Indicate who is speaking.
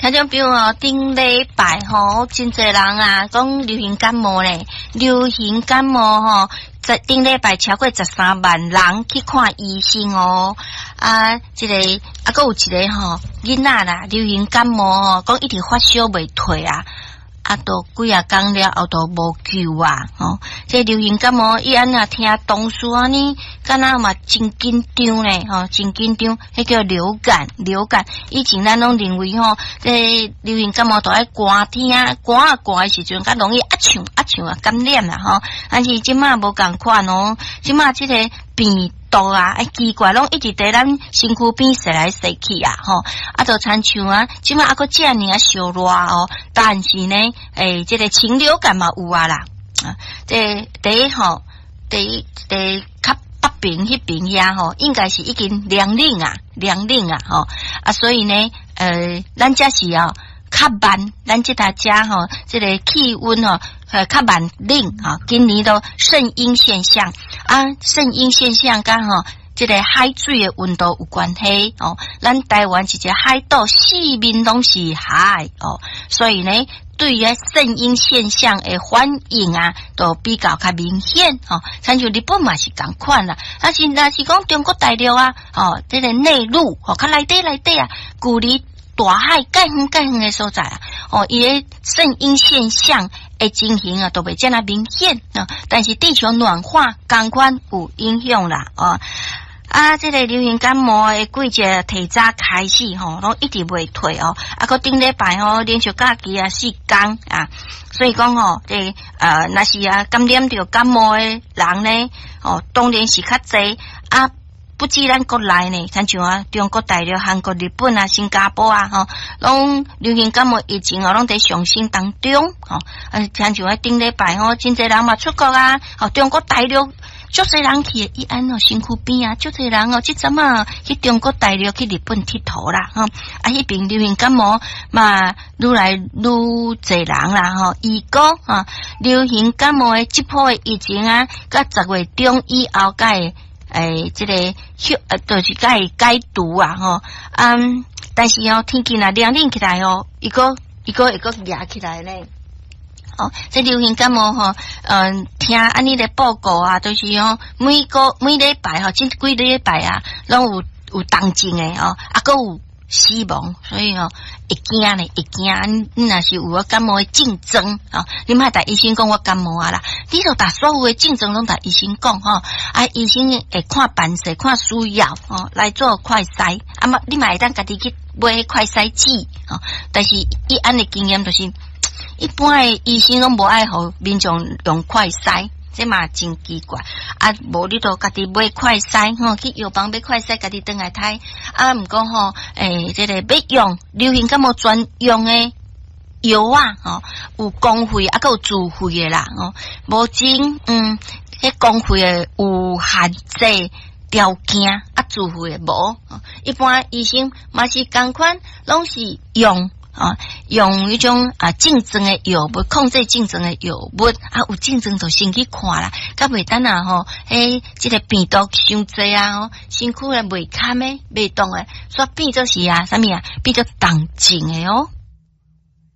Speaker 1: 听众朋友哦，顶礼拜吼，真侪人啊，讲流行感冒咧，流行感冒吼，在顶礼拜超过13万人去看医生哦。啊，这个啊，还有一个吼，囡仔啦，流行感冒哦，讲一直发烧袂退啊。啊，都几啊天了后都无救啊！吼，这流行感冒，伊安那听同事安尼，敢若嘛真紧张咧，吼，真紧张，迄叫流感。以前咱拢认为吼，这流行感冒都爱寒天，寒的时阵较容易呛啊感染啦，吼。但是即马无共款哦，即马即个病毒啊，奇怪，拢一直在咱身躯边踅来踅去啊，吼，啊，就亲像啊，即马还佫遮尔啊烧热哦，但是呢，这个禽流感嘛有啊啦，啊，第一吼，第一较北边迄边遐吼，应该是已经凉冷啊，吼，啊，所以呢，咱这是哦较慢，咱这大家吼，这个气温吼。较慢冷啊，今年都圣婴现象啊，圣婴现象跟吼这个海水的温度有关系哦。咱台湾一个海岛四面拢是海哦，所以呢，对于圣婴现象的反应啊，都比较明显哦。像日本嘛是共款啦，但是讲中国大陆啊，哦，这个内陆哦，较内底啊，距离大海介远的所在啊，哦，伊个圣婴现象的情形啊，都袂遮那明显啊。但是地球暖化共款有影响啦，哦。啊，这个流行感冒的季节提早开始吼，拢一直未退哦。啊，个顶礼拜吼，连续假期啊4天啊，所以讲吼，这若是啊感染着感冒的人呢，哦，当然是较济啊。不止咱国内呢，亲像啊，中国大陆、韩国、日本啊、新加坡啊，吼，拢流行感冒疫情哦，拢在上升当中，吼。啊，亲像啊，顶礼拜吼，真侪人嘛出国啊，吼，中国大陆足侪人去，伊安哦，身躯边啊，足侪人哦，即阵啊，去中国大陆、去日本佚佗啦，吼。啊，迄边流行感冒嘛，愈来愈侪人啦，吼。如果啊，流行感冒的这波的疫情啊，到10月中以后，该这个就是该解毒啊，吼，但是哦，天气若凉冷起来哦，一个会个压起来咧。哦，这流行感冒吼，听安尼的报告啊，都是哦，每礼拜吼，几礼拜啊，拢有重症诶哦，啊，搁有死亡，所以哦，会惊，你若是有我感冒的症状啊，你莫甲医生讲我感冒啊啦，你著甲所有的症状拢甲医生讲吼，啊，医生会看病势，看需要哦，来做快筛，啊嘛，你嘛会当家己去买快筛剂哦，但是伊安的经验就是，一般的医生拢无爱互民众用快筛。这嘛真奇怪啊！无你都家己买快筛吼，去药房买快筛，家己倒来睇啊。毋过吼，这个要用流行感冒专用的药啊，吼有公费啊，还有自费的啦，哦，无真迄公费的有限制条件啊，自费的无。一般医生嘛是共款，拢是用。啊，用迄种症状的药物控制症状的药物啊，有症状就先去看啦，甲袂等啊吼，这个病毒伤济啊，吼，身躯诶袂堪诶，袂动诶，所以变做是啊，啥物啊，变做重症诶哦。